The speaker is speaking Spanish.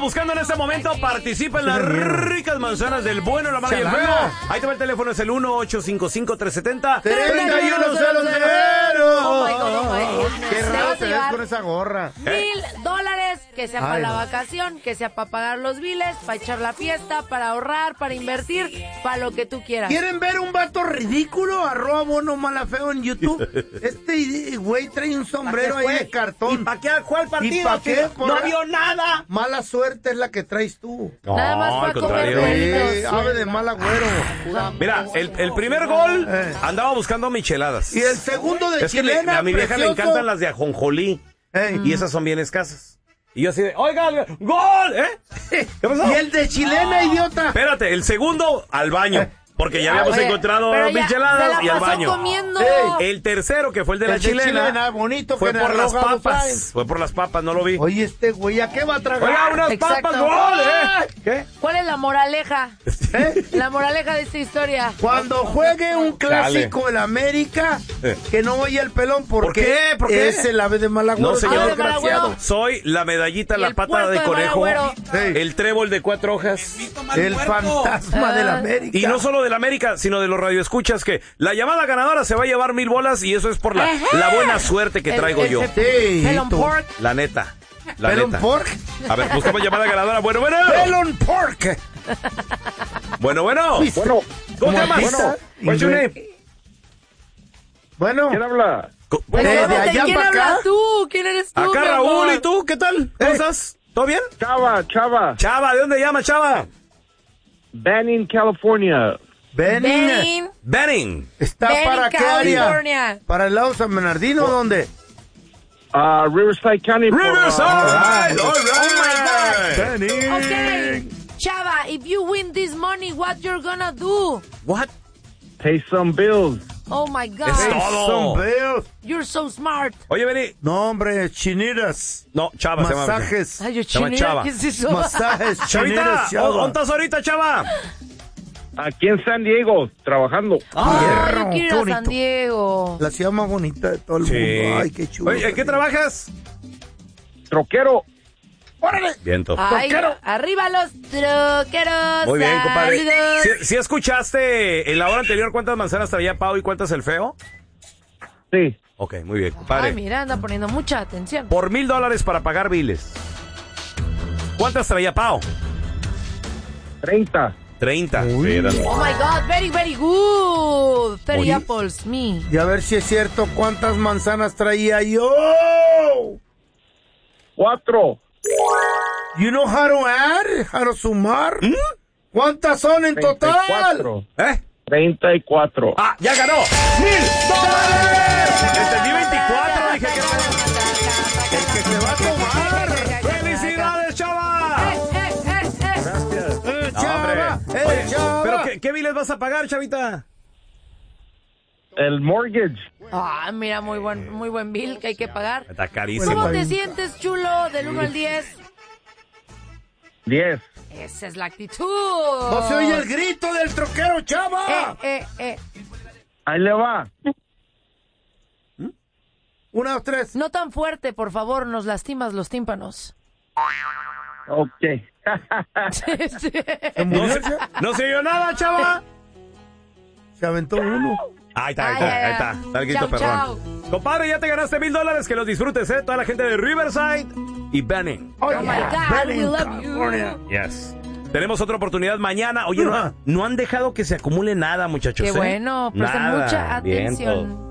andamos buscando en este momento. Participa en las ricas manzanas del bueno, la mala y el feo. Ahí te va el teléfono, es el 1-855-370-3100. Qué raro te ves con esa gorra. $1,000, que sea para la vacación, que sea para pagar los biles, para echar la fiesta, para ahorrar, para invertir, para lo que tú quieras. ¿Quieren ver un vato ridículo? @bono malafeo en YouTube. Este güey trae un sombrero ahí de cartón. ¿Y para qué? ¿Cuál partido? ¿Y para qué? No vio nada. Mala suerte es la que traes tú. No, Nada más al para comer contrario. huevitos. Ave de mal agüero. Mira, el primer gol andaba buscando micheladas. Y el segundo de es que chilena, a mi vieja le precioso. encantan las de ajonjolí. Y esas son bien escasas. Y yo así de, oiga, ¡gol! ¿Qué pasó? Y el de chilena, idiota. Espérate, el segundo al baño. Porque ya habíamos encontrado pero ya micheladas y al baño. Comiendo. El tercero, que fue el de la El de chilena, bonito, fue que por las narró Gabo papas. Sáenz. Fue por las papas, no lo vi. Oye, este güey, ¿a qué va a tragar? Oiga, unas Exacto. papas, gol, ¿Qué? ¿Cuál es la moraleja? La moraleja de esta historia. Cuando juegue un clásico en América, que no vaya el pelón, porque ¿Por qué? es el ave de mal agüero. No, señor. Desgraciado. Soy la medallita, Y la el pata de puerco de conejo, Malagüero. el trébol de 4 hojas. El fantasma del América. Y no solo del América, sino de los radioescuchas, que la llamada ganadora se va a llevar 1,000 bolas y eso es por la buena suerte que traigo yo. Sí, Pelon tú. pork. La neta. La ¿Pelon neta. pork? A ver, buscamos llamada ganadora. Bueno. Pelon pork. Bueno. Bueno. ¿Cómo te llamas? Bueno. What's your name? Bueno. ¿Quién habla? De allá ¿Quién para acá. hablas tú? ¿Quién eres tú? Acá mi Raúl, amor? ¿y tú? ¿Qué tal? ¿Cómo estás? ¿Todo bien? Chava. Chava, ¿de dónde llamas, Chava? Banning, California. Benin. Benning. ¿Está Benning, para qué área? California. ¿Para el lado San Bernardino o dónde? Riverside County. Riverside. All Oh right. my God. Okay. Chava, if you win this money, what you're gonna do? What? Pay some bills. Oh my God. Es todo. Son bills. You're so smart. Oye, Benny. No, hombre, chinitas. No, Chava se llama. Masajes. Ay, yo Se llama chinera, Chava. ¿qué es eso? Masajes, Chavita, chinitas, chava. ¿dónde estás ahorita, Chava? Aquí en San Diego, trabajando. Ay, Fierro, yo quiero qué ir a bonito. San Diego. La ciudad más bonita de todo el mundo. Ay, qué chulo. Oye, ¿en qué trabajas? Troquero. ¡Órale! Viento. Ay, arriba los troqueros. Muy bien, compadre. Saludos. ¿Sí escuchaste en la hora anterior cuántas manzanas traía Pau y cuántas el feo? Sí. Ok, muy bien, compadre. Ay, mira, anda poniendo mucha atención. Por $1,000 para pagar biles. ¿Cuántas traía Pau? 30. 30. Uy. Sí, eran- Oh my God, very, very good. 30 Oye. apples, me. Y a ver si es cierto cuántas manzanas traía yo. 4. You know how to add? How to sumar? ¿Cuántas son en total? 34. ¿Eh? 34. ¡Ah, ya ganó! $1,000. Entendí 24, dije que El que se va a tomar. ¡Felicidades, Chava! El No, chava, hombre. el Oye, chava. ¿pero qué biles vas a pagar, Chavita? El mortgage. Ah, mira, muy buen bill que hay que pagar. Está carísimo. ¿Cómo te sientes, chulo? Del 1 al 10. 10. Esa es la actitud. No se oye el grito del troquero, chava. Ahí le va. 1, 2, 3. No tan fuerte, por favor, nos lastimas los tímpanos. Ok. ¿No se oyó nada, Chava? Se aventó uno. Ahí está. Ay, Está el grito chau, perrón. Compadre, ya te ganaste $1,000, que los disfrutes, toda la gente de Riverside y Benning. Oh my God, we love you. Yes. Tenemos otra oportunidad mañana. Oye, no han dejado que se acumule nada, muchachos. Qué bueno, presten Nada. mucha atención. Vientos.